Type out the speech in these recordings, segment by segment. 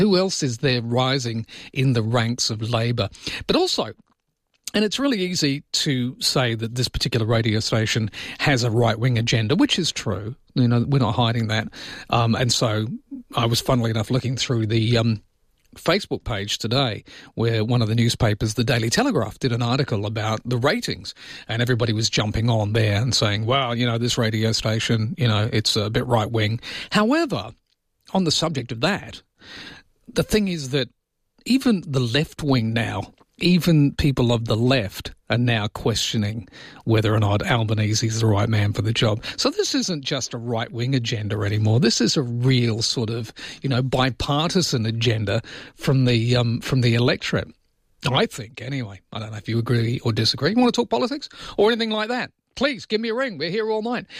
Who else is there rising in the ranks of Labor? But also, and it's really easy to say that this particular radio station has a right-wing agenda, which is true. You know, we're not hiding that. And so I was, funnily enough, looking through the Facebook page today where one of the newspapers, the Daily Telegraph, did an article about the ratings, and everybody was jumping on there and saying, well, you know, this radio station, you know, it's a bit right-wing. However, on the subject of that, the thing is that even the left wing now, even people of the left are now questioning whether or not Albanese is the right man for the job. So this isn't just a right-wing agenda anymore. This is a real sort of, you know, bipartisan agenda from the electorate. I think, anyway. I don't know if you agree or disagree. You want to talk politics or anything like that? Please give me a ring. We're here all night.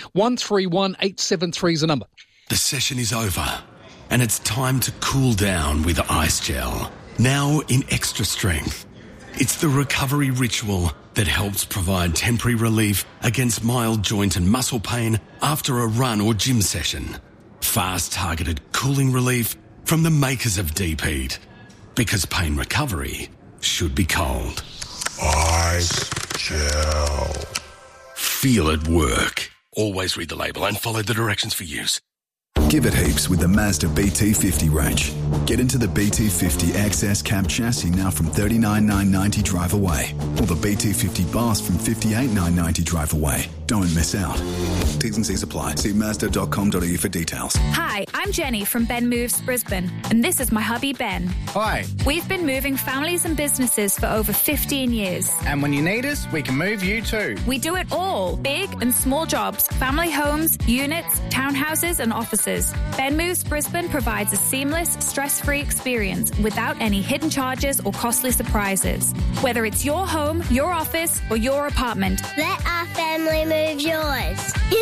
131873 is the number. The session is over, and it's time to cool down with Ice Gel. Now in extra strength. It's the recovery ritual that helps provide temporary relief against mild joint and muscle pain after a run or gym session. Fast targeted cooling relief from the makers of Deep Heat. Because pain recovery should be cold. Ice Gel. Feel it work. Always read the label and follow the directions for use. Give it heaps with the Mazda BT50 range. Get into the BT50 XS cab chassis now from $39,990 drive away. Or the BT50 Bass from $58,990 drive away. Don't miss out. T's and C's apply. See Mazda.com.au for details. Hi, I'm Jenny from Ben Moves Brisbane, and this is my hubby Ben. Hi. We've been moving families and businesses for over 15 years. And when you need us, we can move you too. We do it all. Big and small jobs, family homes, units, townhouses and offices. Ben Moves Brisbane provides a seamless, stress-free experience without any hidden charges or costly surprises. Whether it's your home, your office or your apartment. Let our family move yours.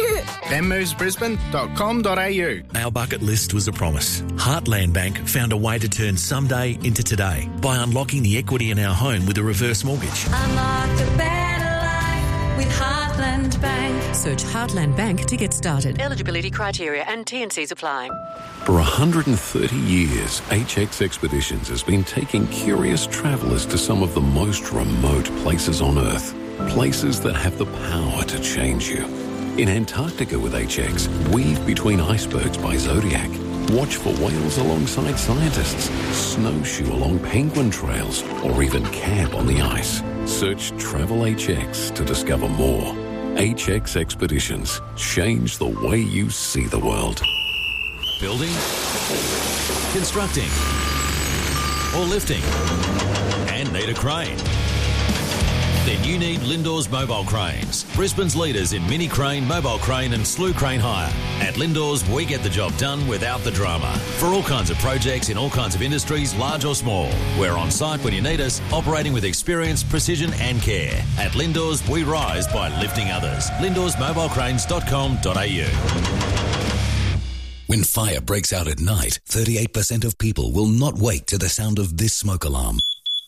benmovesbrisbane.com.au. Our bucket list was a promise. Heartland Bank found a way to turn someday into today by unlocking the equity in our home with a reverse mortgage. Unlock a better life with Heartland Bank. Search Heartland Bank to get started. Eligibility criteria and T&Cs apply. For 130 years, HX Expeditions has been taking curious travellers to some of the most remote places on Earth. Places that have the power to change you. In Antarctica with HX, weave between icebergs by Zodiac. Watch for whales alongside scientists. Snowshoe along penguin trails. Or even camp on the ice. Search Travel HX to discover more. HX Expeditions. Change the way you see the world. Building, constructing, or lifting, and need a crane? Then you need Lindor's Mobile Cranes, Brisbane's leaders in mini crane, mobile crane and slew crane hire. At Lindor's, we get the job done without the drama. For all kinds of projects in all kinds of industries, large or small. We're on site when you need us, operating with experience, precision and care. At Lindor's, we rise by lifting others. LindorsMobilecranes.com.au. When fire breaks out at night, 38% of people will not wake to the sound of this smoke alarm.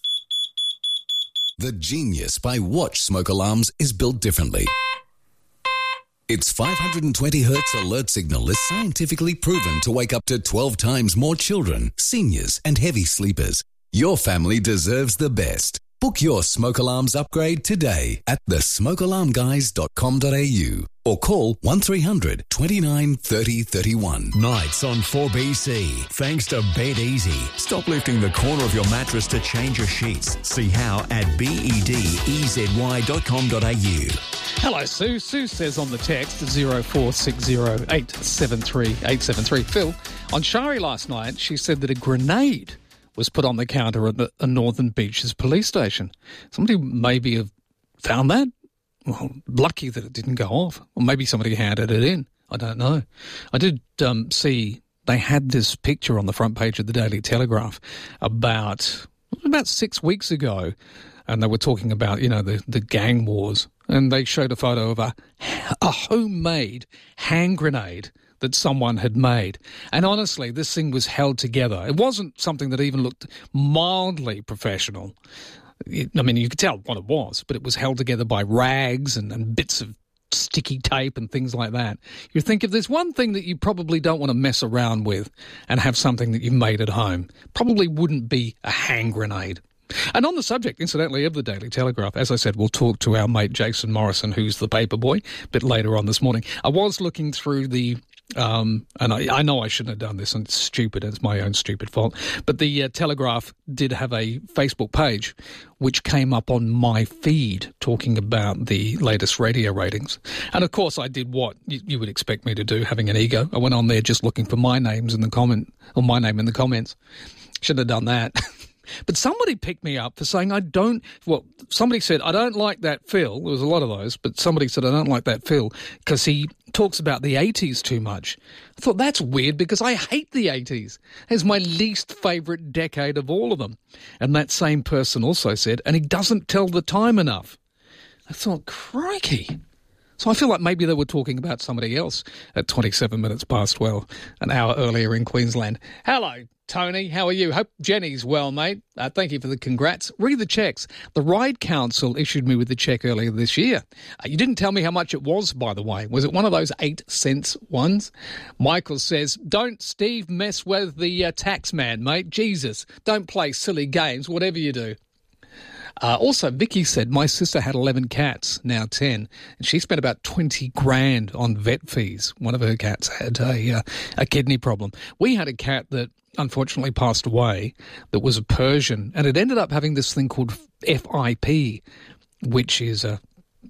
The Genius by Watch smoke alarms is built differently. Its 520 Hz alert signal is scientifically proven to wake up to 12 times more children, seniors and heavy sleepers. Your family deserves the best. Book your smoke alarms upgrade today at thesmokealarmguys.com.au or call 1300 29 30 31. Nights on 4BC. Thanks to Bed Easy. Stop lifting the corner of your mattress to change your sheets. See how at bedezy.com.au. Hello, Sue. Sue says on the text 0460873873. Phil, on Shari last night, she said that a grenade was put on the counter at a Northern Beaches police station. Somebody maybe have found that. Well, lucky that it didn't go off. Or maybe somebody handed it in. I don't know. I did see they had this picture on the front page of the Daily Telegraph about 6 weeks ago, and they were talking about, you know, the gang wars, and they showed a photo of a homemade hand grenade that someone had made. And honestly, this thing was held together. It wasn't something that even looked mildly professional. I mean, you could tell what it was, but it was held together by rags and bits of sticky tape and things like that. You think if there's one thing that you probably don't want to mess around with and have something that you made at home, probably wouldn't be a hand grenade. And on the subject, incidentally, of the Daily Telegraph, as I said, we'll talk to our mate Jason Morrison, who's the paper boy, a bit later on this morning. I was looking through the... and I know I shouldn't have done this, and it's stupid, it's my own stupid fault, but the Telegraph did have a Facebook page which came up on my feed talking about the latest radio ratings. And of course I did what you would expect me to do, having an ego. I went on there just looking for my names in the comment, or my name in the comments. Shouldn't have done that. But somebody picked me up for saying somebody said, I don't like that Phil. There was a lot of those, but somebody said, I don't like that Phil because he talks about the 80s too much. I thought, that's weird because I hate the 80s. It's my least favourite decade of all of them. And that same person also said, and he doesn't tell the time enough. I thought, crikey. So I feel like maybe they were talking about somebody else at 27 minutes past 12, an hour earlier in Queensland. Hello, Tony. How are you? Hope Jenny's well, mate. Thank you for the congrats. Read the checks. The Ride Council issued me with the check earlier this year. You didn't tell me how much it was, by the way. Was it one of those 8-cent ones? Michael says, don't Steve mess with the tax man, mate. Jesus, don't play silly games, whatever you do. Also, Vicky said, my sister had 11 cats, now 10, and she spent about 20 grand on vet fees. One of her cats had a kidney problem. We had a cat that unfortunately passed away that was a Persian, and it ended up having this thing called FIP, which is a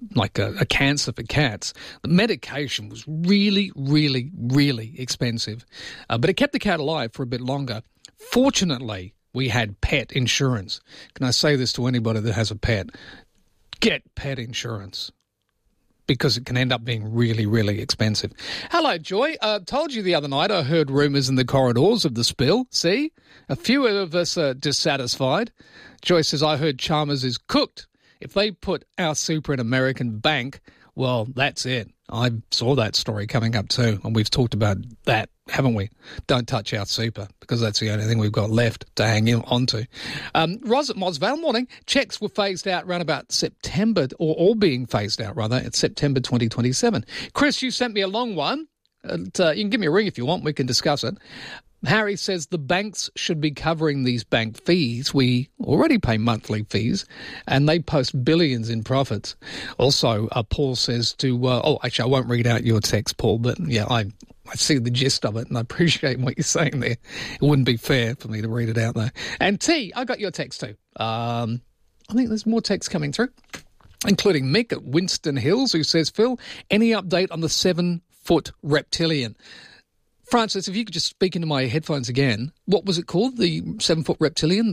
cancer for cats. The medication was really, really, really expensive, but it kept the cat alive for a bit longer. Fortunately, we had pet insurance. Can I say this to anybody that has a pet? Get pet insurance because it can end up being really, really expensive. Hello, Joy. Told you the other night I heard rumours in the corridors of the spill. See? A few of us are dissatisfied. Joy says, I heard Chalmers is cooked. If they put our super in American Bank, well, that's it. I saw that story coming up too, and we've talked about that, haven't we? Don't touch our super, because that's the only thing we've got left to hang on to. Ros at Mosvale, morning. Checks were phased out around about September, or all being phased out, rather, at September 2027. Chris, you sent me a long one. You can give me a ring if you want. We can discuss it. Harry says the banks should be covering these bank fees. We already pay monthly fees, and they post billions in profits. Also, Paul says actually, I won't read out your text, Paul, but yeah, I see the gist of it, and I appreciate what you're saying there. It wouldn't be fair for me to read it out, though. And T, I got your text too. I think there's more text coming through, including Mick at Winston Hills, who says, Phil, any update on the 7-foot reptilian? Francis, if you could just speak into my headphones again, what was it called? The 7-foot reptilian?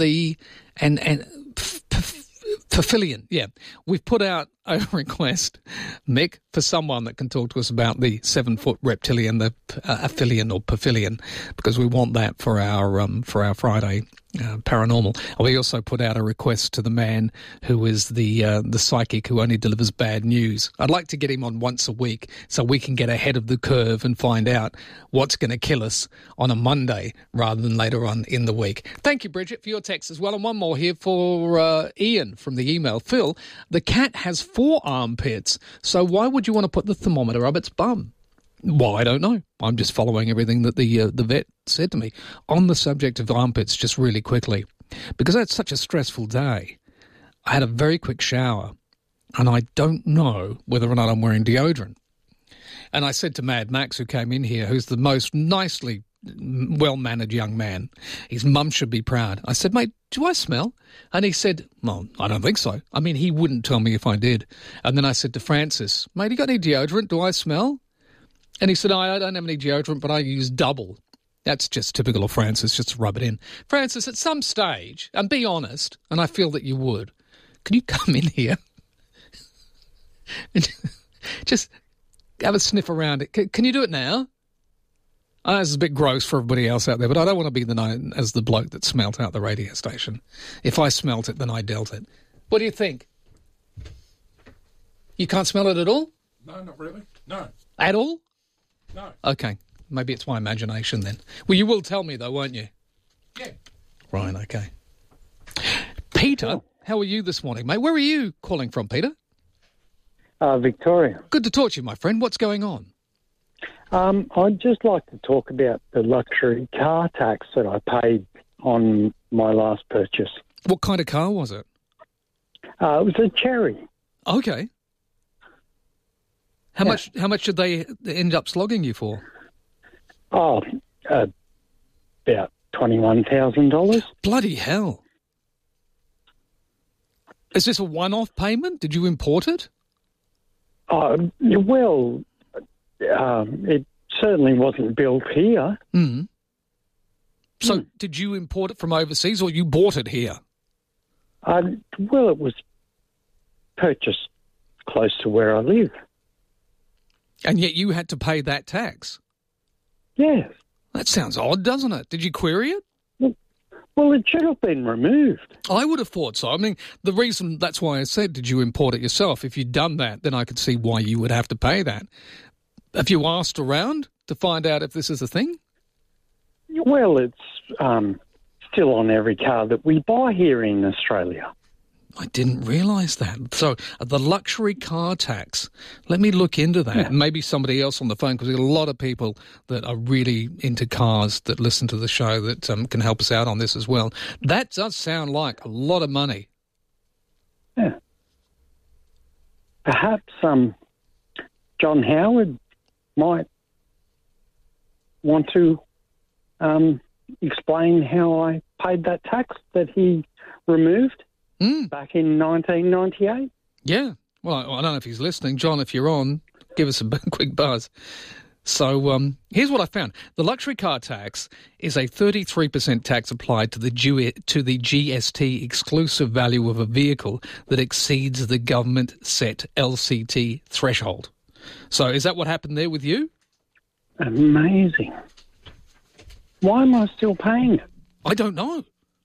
Paphilian, yeah. We've put out a request, Mick, for someone that can talk to us about the 7-foot reptilian, the aphilian or paphilian, because we want that for our Friday paranormal. We also put out a request to the man who is the psychic who only delivers bad news. I'd like to get him on once a week so we can get ahead of the curve and find out what's going to kill us on a Monday rather than later on in the week. Thank you, Bridget, for your text as well. And one more here for Ian from the email. Phil, the cat has 4 armpits, so why would you want to put the thermometer up its bum? Well, I don't know. I'm just following everything that the vet said to me. On the subject of armpits, just really quickly, because I had such a stressful day, I had a very quick shower, and I don't know whether or not I'm wearing deodorant. And I said to Mad Max, who came in here, who's the most nicely well-mannered young man, his mum should be proud. I said, mate, do I smell? And he said, well, I don't think so. I mean, he wouldn't tell me if I did. And then I said to Francis, mate, you got any deodorant? Do I smell? And he said, I don't have any deodorant, but I use double. That's just typical of Francis, just to rub it in. Francis, at some stage, and be honest, and I feel that you would, can you come in here and just have a sniff around it? Can you do it now? I know this is a bit gross for everybody else out there, but I don't want to be known as the bloke that smelt out the radio station. If I smelt it, then I dealt it. What do you think? You can't smell it at all? No, not really. No. At all? No. Okay. Maybe it's my imagination then. Well, you will tell me though, won't you? Yeah. Right, okay. Peter, how are you this morning, mate? Where are you calling from, Peter? Victoria. Good to talk to you, my friend. What's going on? I'd just like to talk about the luxury car tax that I paid on my last purchase. What kind of car was it? It was a Cherry. Okay. How much did they end up slogging you for? Oh, about $21,000. Bloody hell. Is this a one-off payment? Did you import it? Well, it certainly wasn't built here. Mm. So did you import it from overseas or you bought it here? Well, it was purchased close to where I live. And yet you had to pay that tax? Yes. That sounds odd, doesn't it? Did you query it? Well, it should have been removed. I would have thought so. I mean, that's why I said, did you import it yourself? If you'd done that, then I could see why you would have to pay that. Have you asked around to find out if this is a thing? Well, it's still on every car that we buy here in Australia. I didn't realise that. So the luxury car tax, let me look into that. Yeah. Maybe somebody else on the phone, because there's a lot of people that are really into cars that listen to the show that can help us out on this as well. That does sound like a lot of money. Yeah. Perhaps John Howard might want to explain how I paid that tax that he removed back in 1998. Yeah. Well, I don't know if he's listening. John, if you're on, give us a quick buzz. So here's what I found. The luxury car tax is a 33% tax applied to the GST exclusive value of a vehicle that exceeds the government-set LCT threshold. So is that what happened there with you? Amazing. Why am I still paying it? I don't know.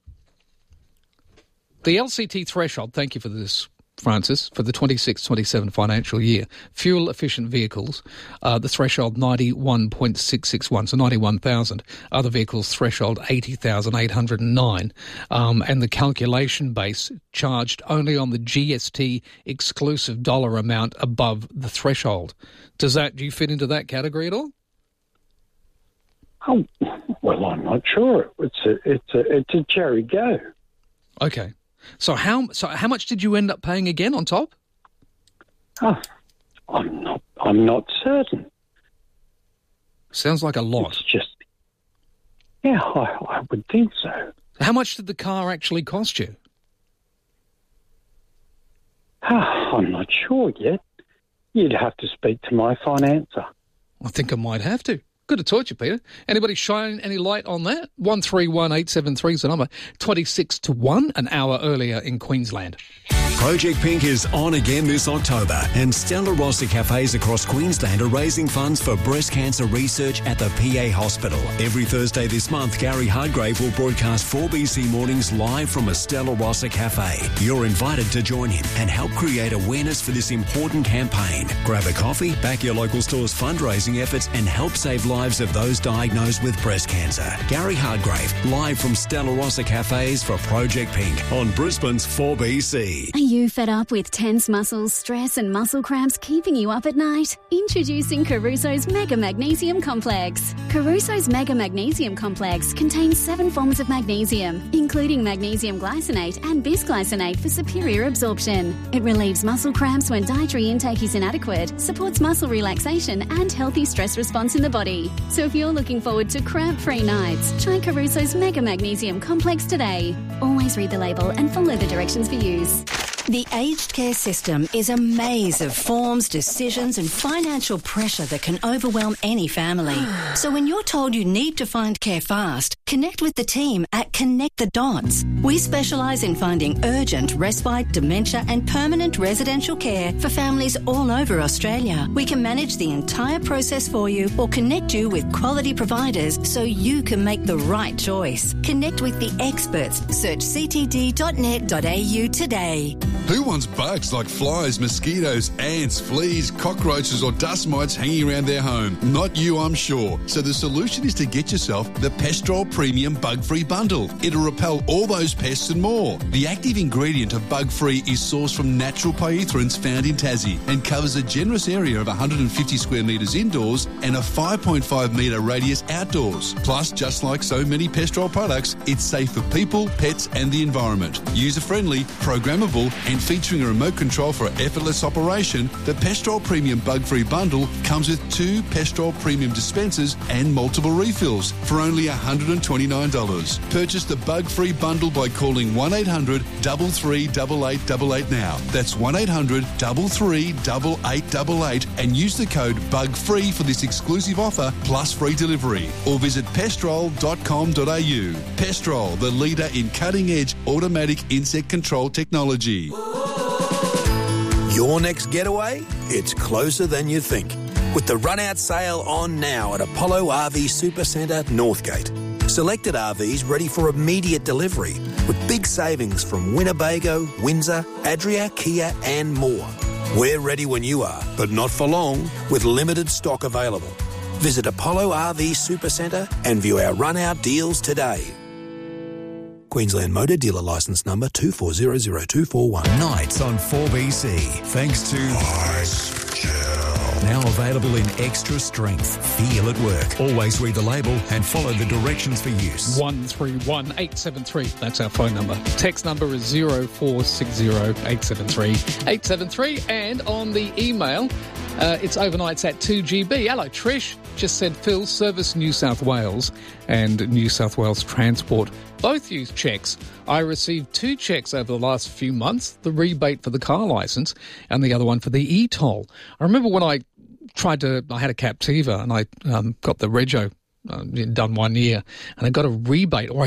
The LCT threshold, thank you for this, Francis, for the 26-27 financial year, fuel-efficient vehicles, the threshold 91.661, so 91,000. Other vehicles threshold 80,809. And the calculation base charged only on the GST exclusive dollar amount above the threshold. Do you fit into that category at all? Oh, well, I'm not sure. It's a Cherry Go. Okay. So how much did you end up paying again on top? Oh, I'm not certain. Sounds like a lot. It's just, yeah, I would think so. How much did the car actually cost you? I'm not sure yet. You'd have to speak to my financer. I think I might have to. Good to talk to you, Peter. Anybody shine any light on that? 131873 is the number. 26 to 1, an hour earlier in Queensland. Project Pink is on again this October, and Stella Rossi cafes across Queensland are raising funds for breast cancer research at the PA Hospital. Every Thursday this month, Gary Hardgrave will broadcast 4BC Mornings live from a Stella Rossi cafe. You're invited to join him and help create awareness for this important campaign. Grab a coffee, back your local store's fundraising efforts, and help save lives of those diagnosed with breast cancer. Gary Hardgrave, live from Stella Rossi cafes for Project Pink on Brisbane's 4BC. Are you fed up with tense muscles, stress and muscle cramps keeping you up at night? Introducing Caruso's Mega Magnesium Complex. Caruso's Mega Magnesium Complex contains 7 forms of magnesium, including magnesium glycinate and bisglycinate for superior absorption. It relieves muscle cramps when dietary intake is inadequate, supports muscle relaxation and healthy stress response in the body. So if you're looking forward to cramp-free nights, try Caruso's Mega Magnesium Complex today. Always read the label and follow the directions for use. The aged care system is a maze of forms, decisions and financial pressure that can overwhelm any family. So when you're told you need to find care fast, connect with the team at Connect the Dots. We specialise in finding urgent, respite, dementia and permanent residential care for families all over Australia. We can manage the entire process for you or connect you with quality providers so you can make the right choice. Connect with the experts. Search ctd.net.au today. Who wants bugs like flies, mosquitoes, ants, fleas, cockroaches or dust mites hanging around their home? Not you, I'm sure. So the solution is to get yourself the Pestrol Premium Bug-Free Bundle. It'll repel all those pests and more. The active ingredient of Bug-Free is sourced from natural pyrethroids found in Tassie and covers a generous area of 150 square metres indoors and a 5.5 metre radius outdoors. Plus, just like so many Pestrol products, it's safe for people, pets and the environment. User-friendly, programmable and featuring a remote control for effortless operation, the Pestrol Premium Bug-Free Bundle comes with 2 Pestrol Premium dispensers and multiple refills for only $129. Purchase the Bug-Free Bundle by calling 1800 33 8888 now. That's 1800 33 8888 and use the code BUGFREE for this exclusive offer plus free delivery. Or visit pestrol.com.au. Pestrol, the leader in cutting-edge automatic insect control technology. Your next getaway? It's closer than you think. With the run-out sale on now at Apollo RV Supercentre, Northgate. Selected RVs ready for immediate delivery with big savings from Winnebago, Windsor, Adria, Kia and more. We're ready when you are, but not for long, with limited stock available. Visit Apollo RV Supercentre and view our run-out deals today. Queensland Motor Dealer Licence Number 2400241. Nights on 4BC. Thanks to Ice Gel. Now available in extra strength. Feel at work. Always read the label and follow the directions for use. 131873. That's our phone number. Text number is 0460 873 873. And on the email, it's overnights at 2GB. Hello, Trish. Just said Phil, Service New South Wales and New South Wales Transport both use cheques. I received 2 cheques over the last few months, the rebate for the car licence and the other one for the e-toll. I remember when I had a Captiva and I got the Rego done 1 year and I got a rebate, or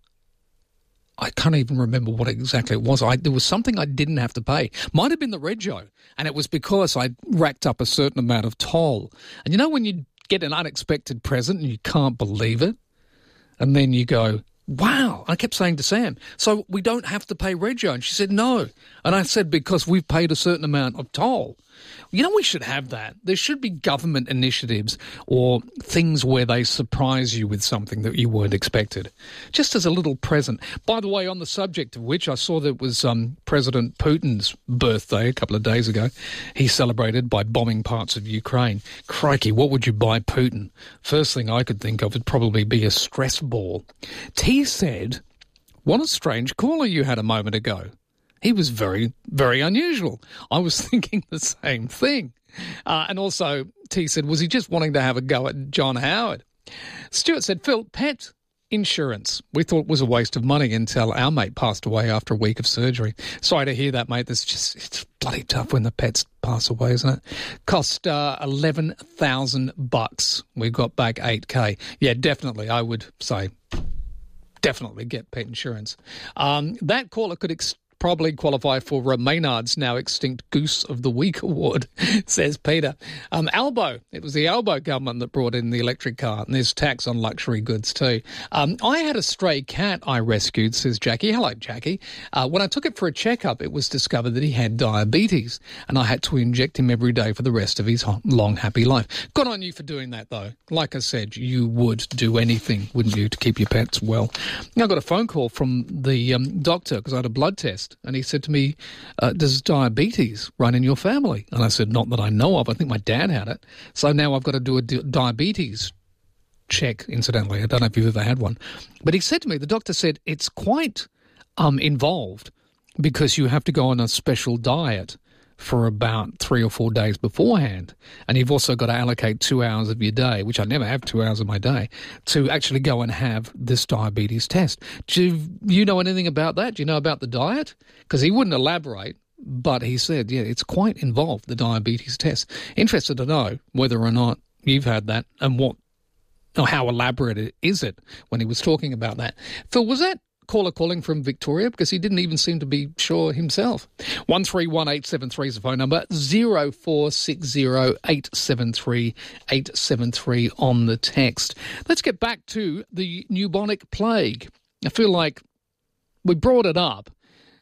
I can't even remember what exactly it was. There was something I didn't have to pay. Might have been the Rego, and it was because I racked up a certain amount of toll. And you know when you get an unexpected present and you can't believe it? And then you go, wow. I kept saying to Sam, so we don't have to pay Rego? And she said, no. And I said, because we've paid a certain amount of toll. You know, we should have that. There should be government initiatives or things where they surprise you with something that you weren't expected, just as a little present. By the way, on the subject of which, I saw that it was President Putin's birthday a couple of days ago. He celebrated by bombing parts of Ukraine. Crikey, what would you buy Putin? First thing I could think of would probably be a stress ball. T said, what a strange caller you had a moment ago. He was very, very unusual. I was thinking the same thing. And also, T said, was he just wanting to have a go at John Howard? Stuart said, Phil, pet insurance. We thought it was a waste of money until our mate passed away after a week of surgery. Sorry to hear that, mate. It's bloody tough when the pets pass away, isn't it? Cost $11,000. We got back $8,000. Yeah, definitely. I would say definitely get pet insurance. That caller could probably qualify for Maynard's now extinct Goose of the Week award, says Peter. Albo, it was the Albo government that brought in the electric car, and there's tax on luxury goods too. I had a stray cat I rescued, says Jackie. Hello, Jackie. When I took it for a checkup, it was discovered that he had diabetes, and I had to inject him every day for the rest of his long, happy life. Good on you for doing that, though. Like I said, you would do anything, wouldn't you, to keep your pets well? I got a phone call from the doctor because I had a blood test. And he said to me, does diabetes run in your family? And I said, not that I know of. I think my dad had it. So now I've got to do a diabetes check, incidentally. I don't know if you've ever had one. But he said to me, the doctor said, it's quite involved because you have to go on a special diet for about 3 or 4 days beforehand. And you've also got to allocate 2 hours of your day, which I never have 2 hours of my day, to actually go and have this diabetes test. Do you know anything about that? Do you know about the diet? Because he wouldn't elaborate, but he said, yeah, it's quite involved, the diabetes test. Interested to know whether or not you've had that and how elaborate is it when he was talking about that. Phil, was that caller calling from Victoria? Because he didn't even seem to be sure himself. 131873 is the phone number. 0460 873 873 on the text. Let's get back to the bubonic plague. I feel like we brought it up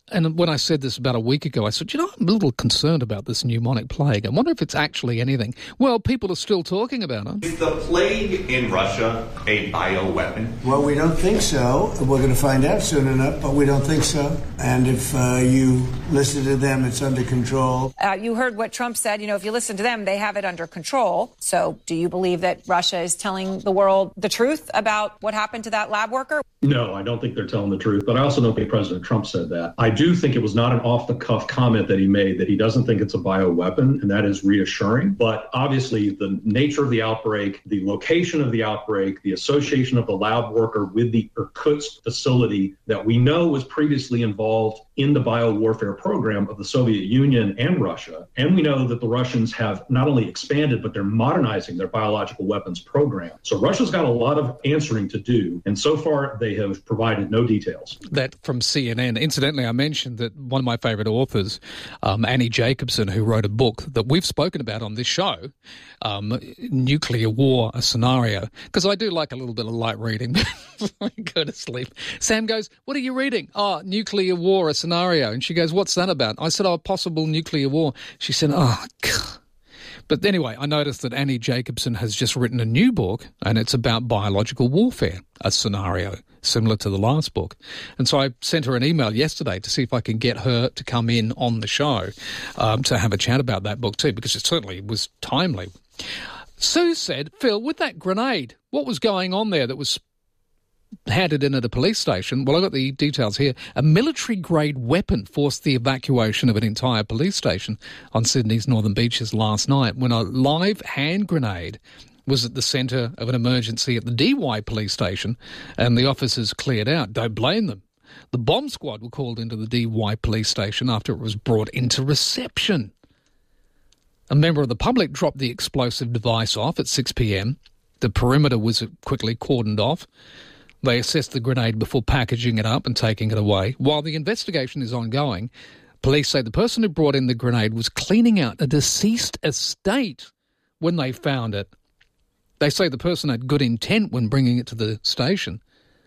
And when I said this about a week ago, I said, I'm a little concerned about this pneumonic plague. I wonder if it's actually anything. Well, people are still talking about it. Is the plague in Russia a bioweapon? Well, we don't think so. We're going to find out soon enough, but we don't think so. And if you listen to them, it's under control. You heard what Trump said. If you listen to them, they have it under control. So do you believe that Russia is telling the world the truth about what happened to that lab worker? No, I don't think they're telling the truth. But I also don't think President Trump said that. I do think it was not an off-the-cuff comment that he made, that he doesn't think it's a bioweapon, and that is reassuring. But obviously, the nature of the outbreak, the location of the outbreak, the association of the lab worker with the Irkutsk facility that we know was previously involved in the biowarfare program of the Soviet Union and Russia. And we know that the Russians have not only expanded, but they're modernizing their biological weapons program. So Russia's got a lot of answering to do. And so far, they have provided no details. That from CNN. Incidentally, I mentioned that one of my favourite authors, Annie Jacobsen, who wrote a book that we've spoken about on this show, Nuclear War, a Scenario, because I do like a little bit of light reading before I go to sleep. Sam goes, what are you reading? Oh, Nuclear War, a Scenario. And she goes, what's that about? I said, possible nuclear war. She said, God. But anyway, I noticed that Annie Jacobsen has just written a new book, and it's about biological warfare, a scenario similar to the last book. And so I sent her an email yesterday to see if I can get her to come in on the show to have a chat about that book too, because it certainly was timely. Sue said, Phil, with that grenade, what was going on there that was handed in at a police station? Well, I got the details here. A military-grade weapon forced the evacuation of an entire police station on Sydney's northern beaches last night when a live hand grenade was at the centre of an emergency at the DY police station, and the officers cleared out. Don't blame them. The bomb squad were called into the DY police station after it was brought into reception. A member of the public dropped the explosive device off at 6 p.m. The perimeter was quickly cordoned off. They assessed the grenade before packaging it up and taking it away. While the investigation is ongoing, police say the person who brought in the grenade was cleaning out a deceased estate when they found it. They say the person had good intent when bringing it to the station.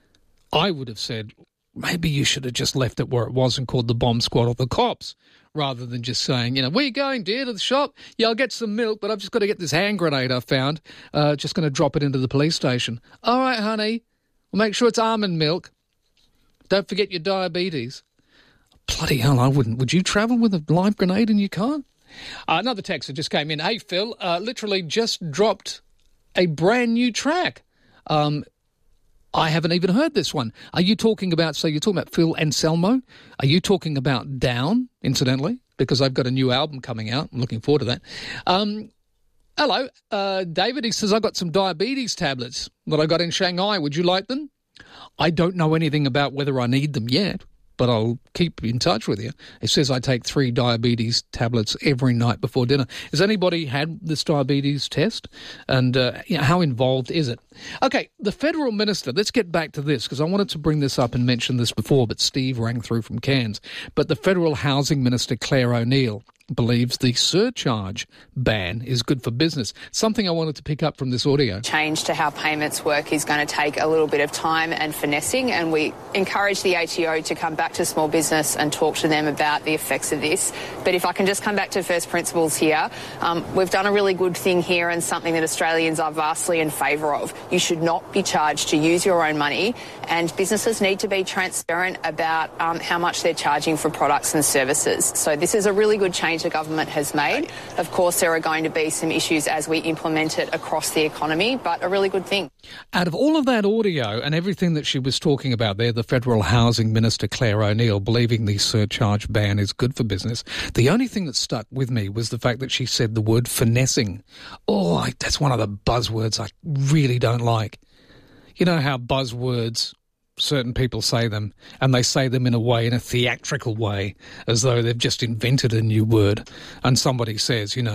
I would have said, maybe you should have just left it where it was and called the bomb squad or the cops, rather than just saying, where you going, dear, to the shop? Yeah, I'll get some milk, but I've just got to get this hand grenade I found. Just going to drop it into the police station. All right, honey. Well, make sure it's almond milk. Don't forget your diabetes. Bloody hell, I wouldn't. Would you travel with a live grenade in your car? Another text that just came in. Hey, Phil, literally just dropped a brand new track. I haven't even heard this one. Are you talking about, so you're talking about Phil Anselmo? Are you talking about Down, incidentally? Because I've got a new album coming out. I'm looking forward to that. Hello, David. He says, I got some diabetes tablets that I got in Shanghai. Would you like them? I don't know anything about whether I need them yet, but I'll keep in touch with you. It says I take 3 diabetes tablets every night before dinner. Has anybody had this diabetes test? And how involved is it? Okay, the federal minister, let's get back to this, because I wanted to bring this up and mention this before, but Steve rang through from Cairns. But the federal housing minister, Claire O'Neill, believes the surcharge ban is good for business. Something I wanted to pick up from this audio. Change to how payments work is going to take a little bit of time and finessing, and we encourage the ATO to come back to small business and talk to them about the effects of this. But if I can just come back to first principles here, we've done a really good thing here and something that Australians are vastly in favour of. You should not be charged to use your own money, and businesses need to be transparent about how much they're charging for products and services. So this is a really good change the government has made. Of course, there are going to be some issues as we implement it across the economy, but a really good thing. Out of all of that audio and everything that she was talking about there, the Federal Housing Minister, Claire O'Neill, believing the surcharge ban is good for business, the only thing that stuck with me was the fact that she said the word finessing. That's one of the buzzwords I really don't like. You know how buzzwords, certain people say them, and they say them in a theatrical way, as though they've just invented a new word. And somebody says, in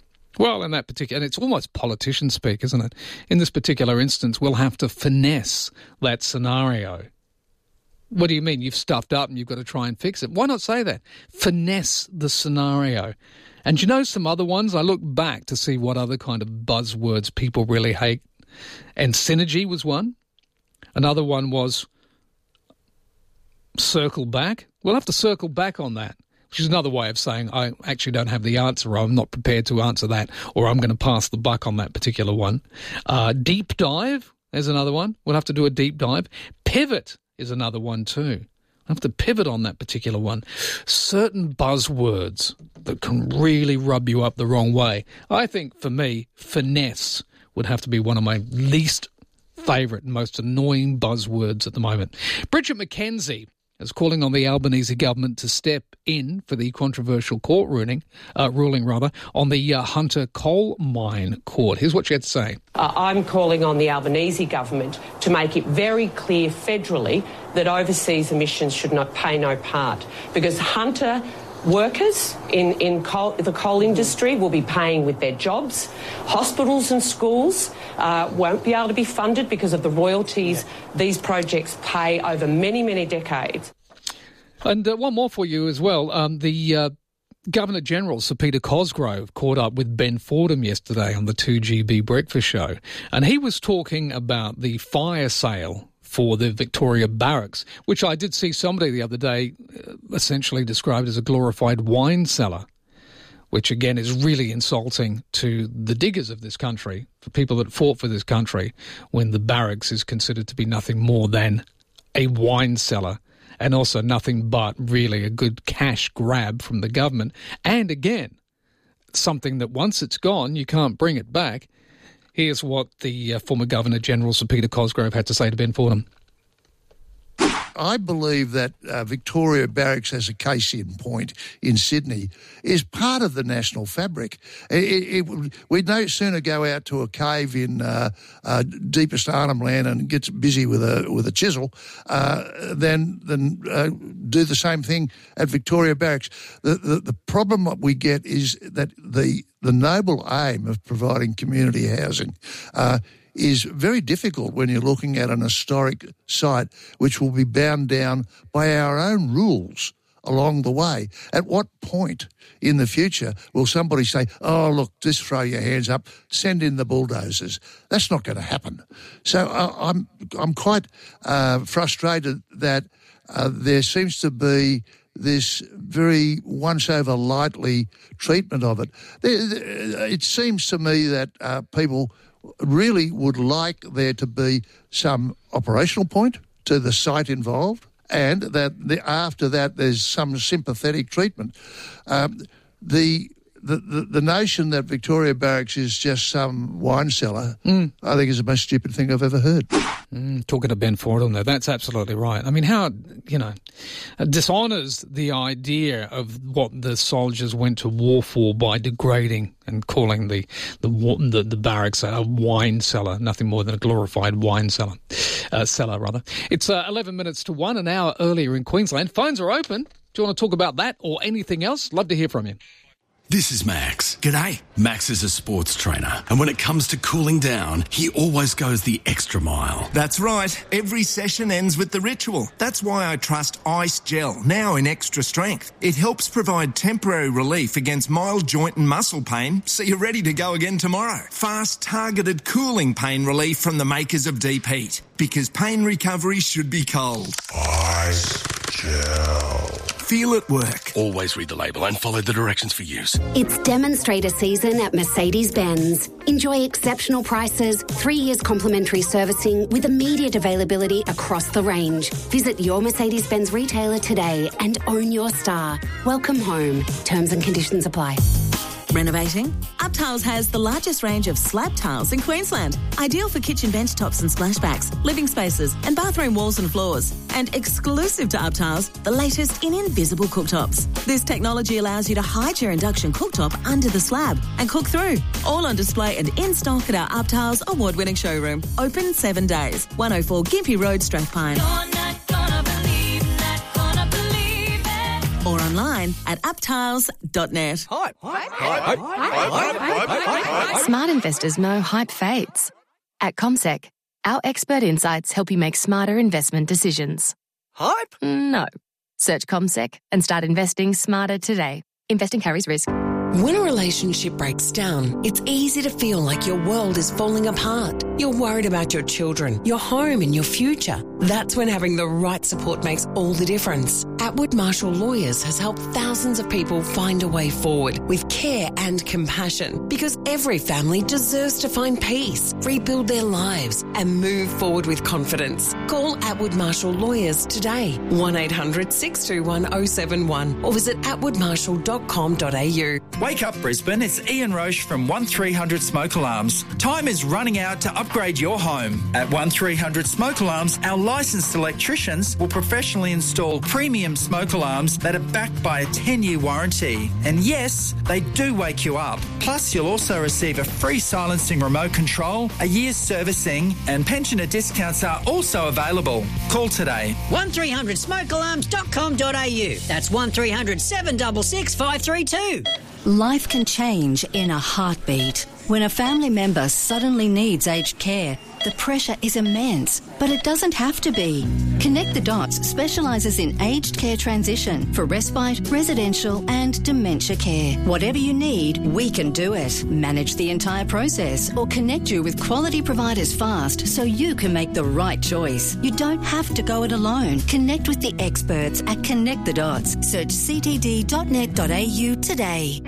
that particular, and it's almost politician speak, isn't it? In this particular instance, we'll have to finesse that scenario. What do you mean? You've stuffed up and you've got to try and fix it. Why not say that? Finesse the scenario. And some other ones? I look back to see what other kind of buzzwords people really hate. And synergy was one. Another one was circle back? We'll have to circle back on that, which is another way of saying I actually don't have the answer, or I'm not prepared to answer that, or I'm going to pass the buck on that particular one. Deep dive is another one. We'll have to do a deep dive. Pivot is another one too. I have to pivot on that particular one. Certain buzzwords that can really rub you up the wrong way. I think, for me, finesse would have to be one of my least favourite and most annoying buzzwords at the moment. Bridget McKenzie is calling on the Albanese government to step in for the controversial court ruling on the Hunter coal mine court. Here's what she had to say. I'm calling on the Albanese government to make it very clear federally that overseas emissions should not pay no part, because Hunter workers in the coal industry will be paying with their jobs. Hospitals and schools won't be able to be funded because of the royalties these projects pay over many, many decades. And one more for you as well. The Governor-General, Sir Peter Cosgrove, caught up with Ben Fordham yesterday on the 2GB Breakfast Show, and he was talking about the fire sale for the Victoria Barracks, which I did see somebody the other day essentially described as a glorified wine cellar, which again is really insulting to the diggers of this country, for people that fought for this country, when the barracks is considered to be nothing more than a wine cellar, and also nothing but really a good cash grab from the government. And again, something that once it's gone, you can't bring it back. Here's what the former Governor-General, Sir Peter Cosgrove, had to say to Ben Fordham. I believe that Victoria Barracks, as a case-in point in Sydney, is part of the national fabric. We'd no sooner go out to a cave in deepest Arnhem Land and get busy with a chisel than do the same thing at Victoria Barracks. The problem that we get is that the noble aim of providing community housing is very difficult when you're looking at an historic site which will be bound down by our own rules along the way. At what point in the future will somebody say, oh, look, just throw your hands up, send in the bulldozers? That's not going to happen. So I'm quite frustrated that there seems to be this very once-over lightly treatment of it. It seems to me that people really would like there to be some operational point to the site involved, and that after that there's some sympathetic treatment. The notion that Victoria Barracks is just some wine cellar, I think is the most stupid thing I've ever heard. Talking to Ben Fordham there, that's absolutely right. I mean, how, dishonours the idea of what the soldiers went to war for by degrading and calling the barracks a wine cellar, nothing more than a glorified wine cellar. It's 11 minutes to 1, an hour earlier in Queensland. Phones are open. Do you want to talk about that or anything else? Love to hear from you. This is Max. G'day. Max is a sports trainer, and when it comes to cooling down, he always goes the extra mile. That's right. Every session ends with the ritual. That's why I trust Ice Gel, now in extra strength. It helps provide temporary relief against mild joint and muscle pain, so you're ready to go again tomorrow. Fast, targeted cooling pain relief from the makers of Deep Heat, because pain recovery should be cold. Ice Gel. Feel it work. Always read the label and follow the directions for use. It's demonstrator season at Mercedes-Benz. Enjoy exceptional prices, 3 years complimentary servicing with immediate availability across the range. Visit your Mercedes-Benz retailer today and own your star. Welcome home. Terms and conditions apply. Renovating? UpTiles has the largest range of slab tiles in Queensland. Ideal for kitchen bench tops and splashbacks, living spaces and bathroom walls and floors. And exclusive to UpTiles, the latest in invisible cooktops. This technology allows you to hide your induction cooktop under the slab and cook through. All on display and in stock at our UpTiles award-winning showroom. Open 7 days. 104 Gympie Road, Strathpine. Or online at uptiles.net. Smart investors know hype fades. At CommSec, our expert insights help you make smarter investment decisions. Hype? No. Search CommSec and start investing smarter today. Investing carries risk. When a relationship breaks down, it's easy to feel like your world is falling apart. You're worried about your children, your home and your future. That's when having the right support makes all the difference. Atwood Marshall Lawyers has helped thousands of people find a way forward with care and compassion, because every family deserves to find peace, rebuild their lives and move forward with confidence. Call Atwood Marshall Lawyers today, 1800 621 071, or visit atwoodmarshall.com.au. Wake up Brisbane, it's Ian Roche from 1300 Smoke Alarms. Time is running out to upgrade your home. At 1300 Smoke Alarms, our licensed electricians will professionally install premium smoke alarms that are backed by a 10-year warranty. And yes, they do wake you up. Plus, you'll also receive a free silencing remote control, a year's servicing, and pensioner discounts are also available. Call today. 1300smokealarms.com.au. That's 1300 766 532. Life can change in a heartbeat. When a family member suddenly needs aged care, the pressure is immense, but it doesn't have to be. Connect the Dots specialises in aged care transition for respite, residential and dementia care. Whatever you need, we can do it. Manage the entire process or connect you with quality providers fast so you can make the right choice. You don't have to go it alone. Connect with the experts at Connect the Dots. Search ctd.net.au today.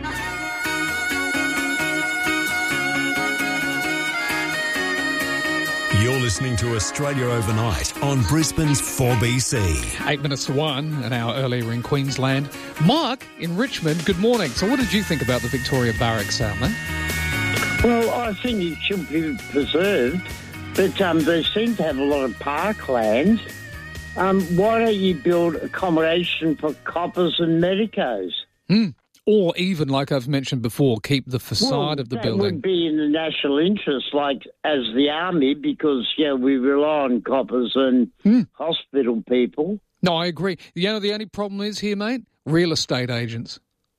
You're listening to Australia Overnight on Brisbane's 4BC. 8 minutes to 1, an hour earlier in Queensland. Mark in Richmond, good morning. So what did you think about the Victoria Barracks, Salman? Well, I think it should be preserved, but they seem to have a lot of parklands. Why don't you build accommodation for coppers and medicos? Or even, like I've mentioned before, keep the facade of the building. That would be in the national interest, like as the army, because, we rely on coppers and hospital people. No, I agree. The only problem is here, mate, real estate agents.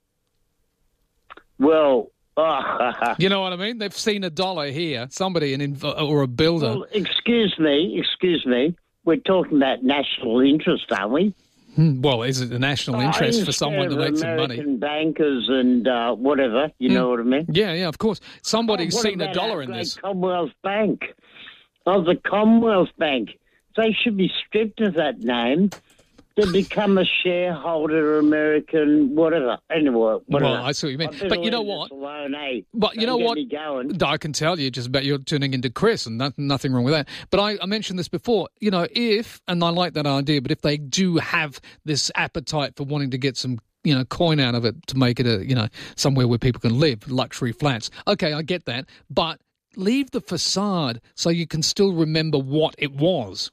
Well... you know what I mean? They've seen $1 here, somebody, or a builder. Well, excuse me. We're talking about national interest, aren't we? Well, is it a national interest for someone to make some money? American bankers and whatever, you know what I mean? Yeah, of course. Somebody's seen $1 in this. Commonwealth Bank. Oh, the Commonwealth Bank. They should be stripped of that name to become a shareholder, American, whatever. Anyway, whatever. Well, I see what you mean. But you know what? Alone, eh? But you know what? I can tell you just about you're tuning into Chris, and nothing wrong with that. But I mentioned this before. If, and I like that idea, but if they do have this appetite for wanting to get some coin out of it to make it somewhere where people can live, luxury flats. Okay, I get that. But leave the facade so you can still remember what it was.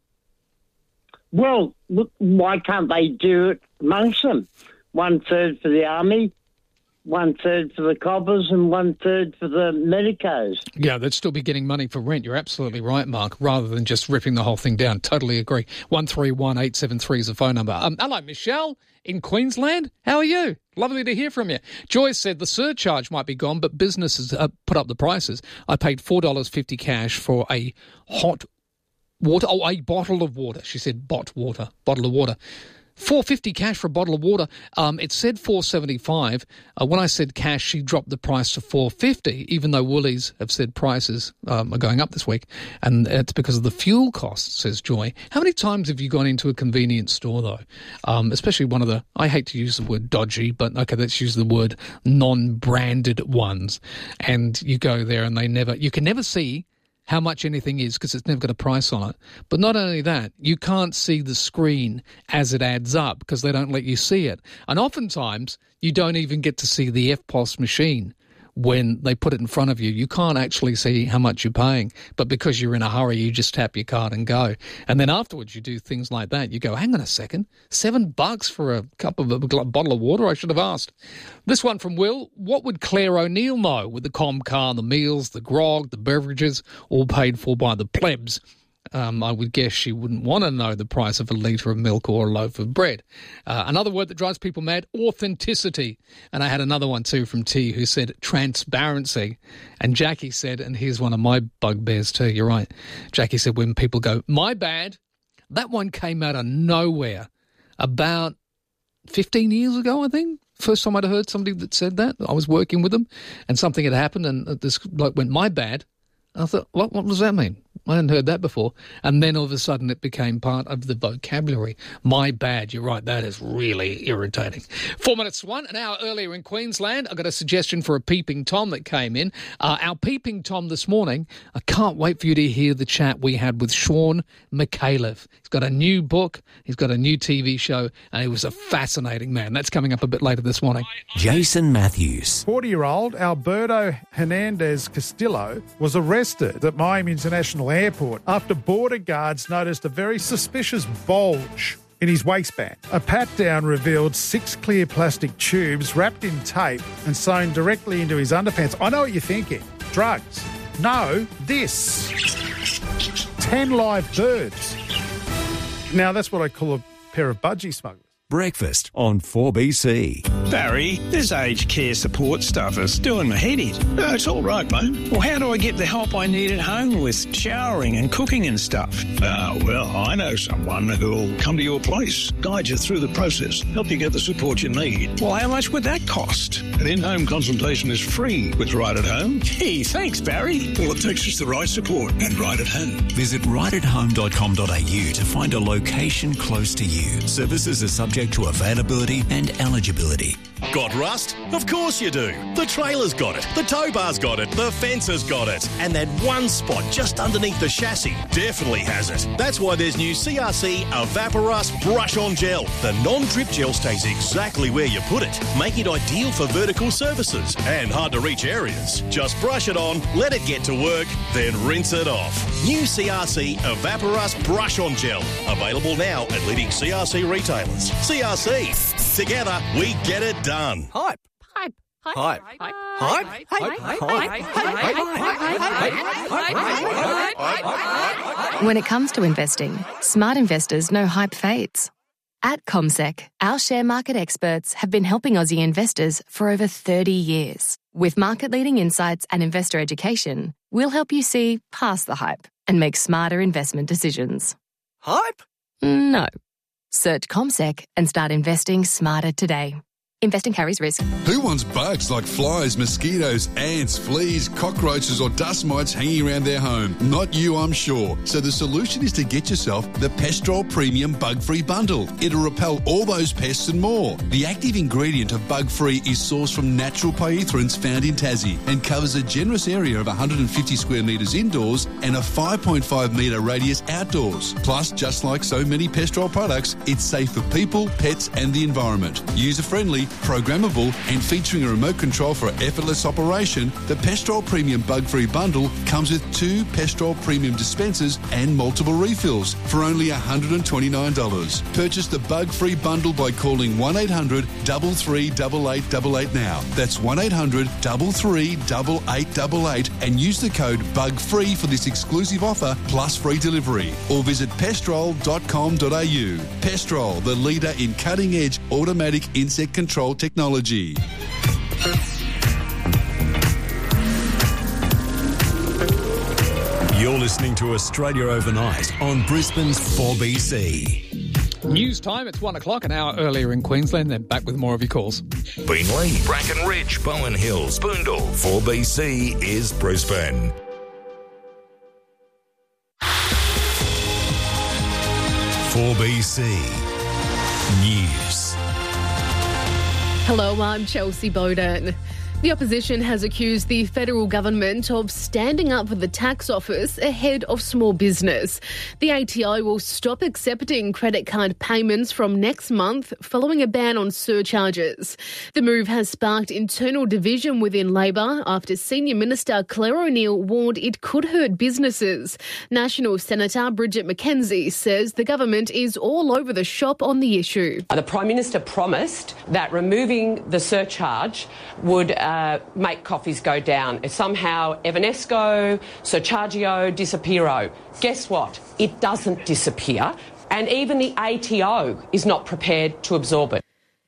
Well, why can't they do it amongst them? 1/3 for the army, 1/3 for the coppers, and 1/3 for the medicos. Yeah, they'd still be getting money for rent. You're absolutely right, Mark, rather than just ripping the whole thing down. Totally agree. 131873 is the phone number. Hello, Michelle in Queensland. How are you? Lovely to hear from you. Joyce said the surcharge might be gone, but businesses put up the prices. I paid $4.50 cash for a hot water. Oh, a bottle of water. She said bottle of water. $4.50 cash for a bottle of water. It said $4.75. When I said cash, she dropped the price to $4.50, even though Woolies have said prices are going up this week. And it's because of the fuel costs, says Joy. How many times have you gone into a convenience store, though? Especially one of the, I hate to use the word dodgy, but okay, let's use the word non-branded ones. And you go there and you can never see how much anything is because it's never got a price on it. But not only that, you can't see the screen as it adds up because they don't let you see it. And oftentimes, you don't even get to see the EFTPOS machine when they put it in front of you. You can't actually see how much you're paying. But because you're in a hurry, you just tap your card and go. And then afterwards, you do things like that. You go, hang on a second, $7 for a bottle of water? I should have asked. This one from Will. What would Claire O'Neill know with the Comcar, the meals, the grog, the beverages, all paid for by the plebs? I would guess she wouldn't want to know the price of a litre of milk or a loaf of bread. Another word that drives people mad, authenticity. And I had another one too from T who said transparency. And Jackie said, and here's one of my bugbears too, you're right. Jackie said when people go, my bad, that one came out of nowhere about 15 years ago, I think. First time I'd heard somebody that said that. I was working with them and something had happened and this bloke went, my bad. I thought, what does that mean? I hadn't heard that before. And then all of a sudden it became part of the vocabulary. My bad, you're right, that is really irritating. 4 minutes to 1, an hour earlier in Queensland, I got a suggestion for a Peeping Tom that came in. Our Peeping Tom this morning, I can't wait for you to hear the chat we had with Sean McAuliffe. He's got a new book, he's got a new TV show, and he was a fascinating man. That's coming up a bit later this morning. Jason Matthews. 40-year-old Alberto Hernandez Castillo was arrested at Miami International Airport after border guards noticed a very suspicious bulge in his waistband. A pat-down revealed 6 clear plastic tubes wrapped in tape and sewn directly into his underpants. I know what you're thinking. Drugs. No, this. 10 live birds. Now, that's what I call a pair of budgie smugglers. Breakfast on 4BC. Barry, this aged care support stuff is doing my head in. No, it's all right, mate. Well, how do I get the help I need at home with showering and cooking and stuff? Well, I know someone who'll come to your place, guide you through the process, help you get the support you need. Well, how much would that cost? An in-home consultation is free with Right at Home. Gee, thanks, Barry. All it takes is the right support and Right at Home. Visit rightathome.com.au to find a location close to you. Services are subject to availability and eligibility. Got rust? Of course you do. The trailer's got it, the tow bar's got it, the fence has got it, and that one spot just underneath the chassis definitely has it. That's why there's new CRC Evaporust Brush On Gel. The non-drip gel stays exactly where you put it, making it ideal for vertical surfaces and hard-to-reach areas. Just brush it on, let it get to work, then rinse it off. New CRC Evaporust Brush On Gel. Available now at leading CRC retailers. CRC. Together, we get it done. Hype. When it comes to investing, smart investors know hype fades. At CommSec, our share market experts have been helping Aussie investors for over 30 years. With market-leading insights and investor education, we'll help you see past the hype and make smarter investment decisions. Hype? No. Search CommSec and start investing smarter today. Investing carries risk. Who wants bugs like flies, mosquitoes, ants, fleas, cockroaches or dust mites hanging around their home? Not you, I'm sure. So the solution is to get yourself the Pestrol Premium Bug-Free Bundle. It'll repel all those pests and more. The active ingredient of Bug-Free is sourced from natural pyrethroids found in Tassie and covers a generous area of 150 square metres indoors and a 5.5 metre radius outdoors. Plus, just like so many Pestrol products, it's safe for people, pets and the environment. User-friendly, programmable and featuring a remote control for effortless operation, the Pestrol Premium Bug-Free Bundle comes with 2 Pestrol Premium dispensers and multiple refills for only $129. Purchase the Bug-Free Bundle by calling 1800 33 8888 now. That's 1800 33 8888 and use the code BUGFREE for this exclusive offer plus free delivery. Or visit pestrol.com.au. Pestrol, the leader in cutting-edge automatic insect control technology. You're listening to Australia Overnight on Brisbane's 4BC. News time, it's 1 o'clock, an hour earlier in Queensland, then back with more of your calls. Beenleigh, Bracken Ridge, Bowen Hills, Boondall. 4BC is Brisbane. .4BC News. Hello, I'm Chelsea Bowden. The opposition has accused the federal government of standing up for the tax office ahead of small business. The ATO will stop accepting credit card payments from next month following a ban on surcharges. The move has sparked internal division within Labor after Senior Minister Claire O'Neil warned it could hurt businesses. National Senator Bridget McKenzie says the government is all over the shop on the issue. The Prime Minister promised that removing the surcharge would make coffees go down. Somehow Evanesco, Surchargio, Disappearo. Guess what? It doesn't disappear, and even the ATO is not prepared to absorb it.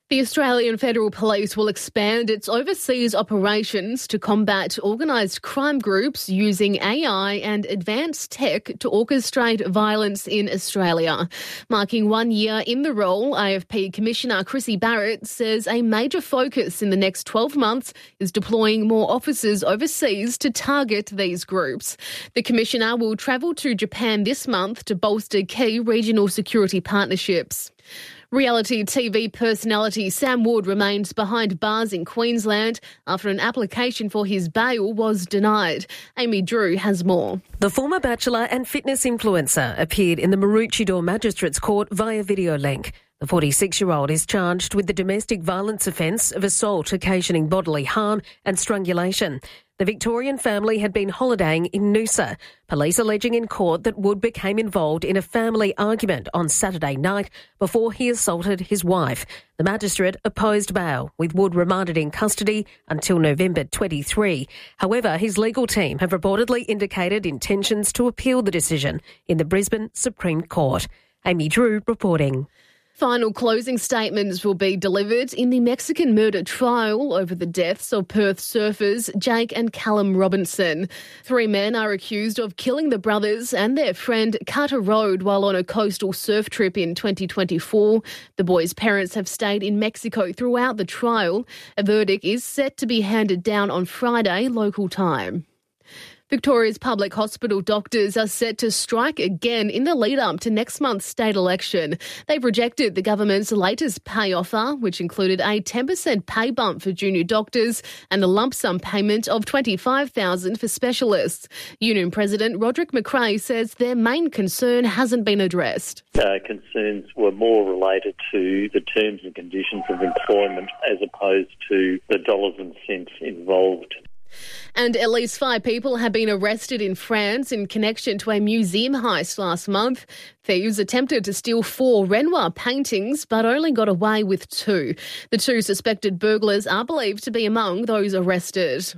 The Australian Federal Police will expand its overseas operations to combat organised crime groups using AI and advanced tech to orchestrate violence in Australia. Marking 1 year in the role, AFP Commissioner Chrissy Barrett says a major focus in the next 12 months is deploying more officers overseas to target these groups. The Commissioner will travel to Japan this month to bolster key regional security partnerships. Reality TV personality Sam Wood remains behind bars in Queensland after an application for his bail was denied. Amy Drew has more. The former Bachelor and fitness influencer appeared in the Maroochydore Magistrates Court via video link. The 46-year-old is charged with the domestic violence offence of assault occasioning bodily harm and strangulation. The Victorian family had been holidaying in Noosa. Police alleging in court that Wood became involved in a family argument on Saturday night before he assaulted his wife. The magistrate opposed bail, with Wood remanded in custody until November 23. However, his legal team have reportedly indicated intentions to appeal the decision in the Brisbane Supreme Court. Amy Drew reporting. Final closing statements will be delivered in the Mexican murder trial over the deaths of Perth surfers Jake and Callum Robinson. 3 men are accused of killing the brothers and their friend Carter Road while on a coastal surf trip in 2024. The boys' parents have stayed in Mexico throughout the trial. A verdict is set to be handed down on Friday, local time. Victoria's public hospital doctors are set to strike again in the lead-up to next month's state election. They've rejected the government's latest pay offer, which included a 10% pay bump for junior doctors and a lump sum payment of $25,000 for specialists. Union President Roderick McRae says their main concern hasn't been addressed. Concerns were more related to the terms and conditions of employment as opposed to the dollars and cents involved. And at least 5 people have been arrested in France in connection to a museum heist last month. Thieves attempted to steal 4 Renoir paintings but only got away with 2. The 2 suspected burglars are believed to be among those arrested.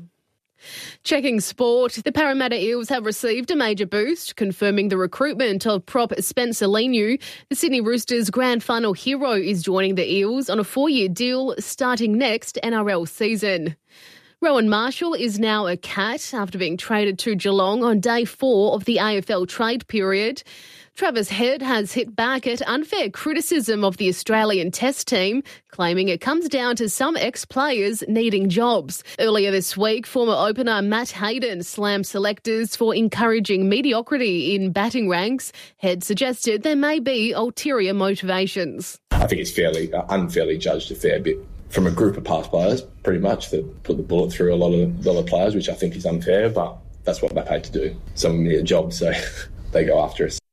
Checking sport, the Parramatta Eels have received a major boost, confirming the recruitment of prop Spencer Leniu. The Sydney Roosters grand final hero is joining the Eels on a 4-year deal starting next NRL season. Rowan Marshall is now a Cat after being traded to Geelong on day 4 of the AFL trade period. Travis Head has hit back at unfair criticism of the Australian Test team, claiming it comes down to some ex-players needing jobs. Earlier this week, former opener Matt Hayden slammed selectors for encouraging mediocrity in batting ranks. Head suggested there may be ulterior motivations. I think it's unfairly judged a fair bit from a group of past players, pretty much, that put the bullet through a lot of players, which I think is unfair, but that's what they're paid to do. Some of them need a job, so they go after us.